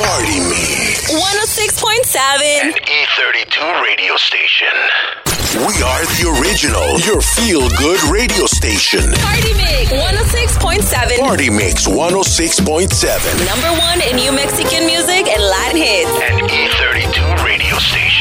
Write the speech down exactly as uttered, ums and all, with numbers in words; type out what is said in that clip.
Party Mix. one oh six point seven. An E thirty-two radio station. We are the original, your feel-good radio station. Party Mix one oh six point seven. Party Mix one oh six point seven. Number one in New Mexican music and Latin hits. An E thirty-two radio station.